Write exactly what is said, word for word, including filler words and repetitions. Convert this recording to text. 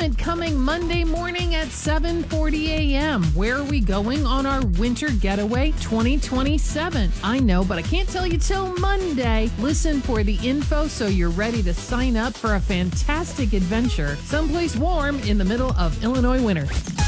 announcement coming Monday morning at seven forty a.m. Where are we going on our winter getaway twenty twenty-seven? I know, but I can't tell you till Monday. Listen for the info so you're ready to sign up for a fantastic adventure someplace warm in the middle of Illinois winter.